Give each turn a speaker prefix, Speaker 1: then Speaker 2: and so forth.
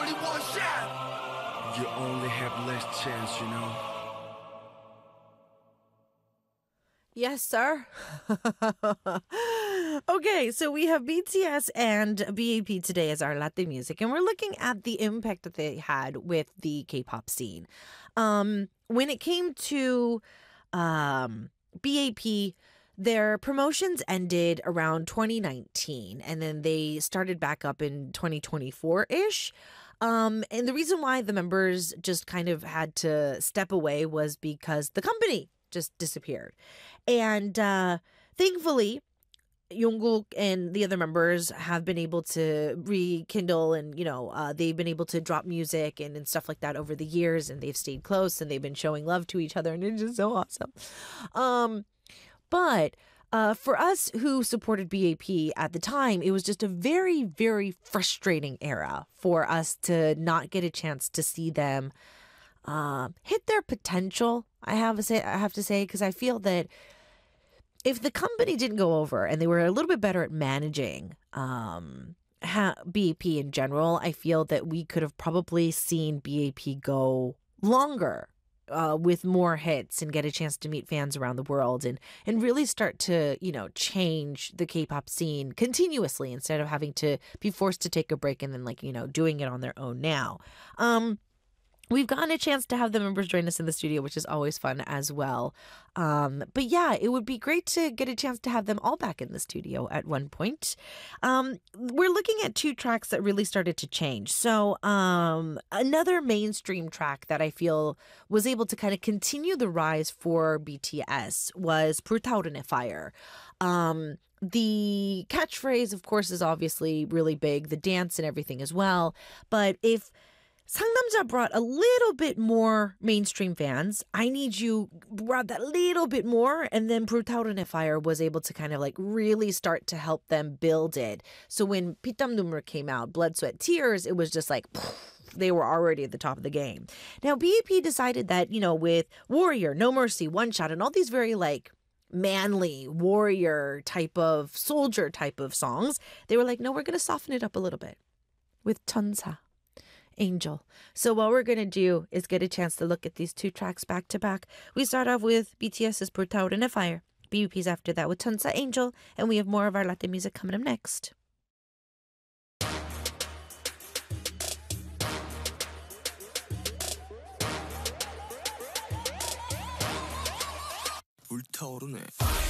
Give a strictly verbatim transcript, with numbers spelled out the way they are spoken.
Speaker 1: only one shot. You only have less chance, you know.
Speaker 2: Yes, sir. Okay, so we have B T S and B A P today as our Latin music, and we're looking at the impact that they had with the K-pop scene. Um, when it came to um, B A P, their promotions ended around twenty nineteen, and then they started back up in twenty twenty-four-ish. Um, and the reason why the members just kind of had to step away was because the company just disappeared. And uh, thankfully, Jungkook and the other members have been able to rekindle, and you know uh, they've been able to drop music and, and stuff like that over the years, and they've stayed close and they've been showing love to each other, and it's just so awesome. Um, but uh, for us who supported B A P at the time, it was just a very, very frustrating era for us to not get a chance to see them uh, hit their potential. I have to say, I have to say, because I feel that if the company didn't go over and they were a little bit better at managing um, ha- B A P in general, I feel that we could have probably seen B A P go longer uh, with more hits and get a chance to meet fans around the world and and really start to, you know, change the K-pop scene continuously instead of having to be forced to take a break and then, like, you know, doing it on their own now. Um, We've gotten a chance to have the members join us in the studio, which is always fun as well. Um, but yeah, it would be great to get a chance to have them all back in the studio at one point. Um, we're looking at two tracks that really started to change. So um, another mainstream track that I feel was able to kind of continue the rise for B T S was 불타오르는 Fire. Um, the catchphrase, of course, is obviously really big, the dance and everything as well. But if 상남자 brought a little bit more mainstream fans, I Need You brought that little bit more, and then 불타오르는 Fire was able to kind of like really start to help them build it. So when 피땀 눈물 came out, Blood, Sweat, Tears, it was just like they were already at the top of the game. Now B A P decided that, you know, with Warrior, No Mercy, One Shot, and all these very like manly warrior type of soldier type of songs, they were like, no, we're going to soften it up a little bit with 천사. Angel. So what we're going to do is get a chance to look at these two tracks back to back. We start off with BTS's 불타오르는 Fire. B U P's after that with 천사, Angel. And we have more of our Latin music coming up next.
Speaker 1: 불타오르네.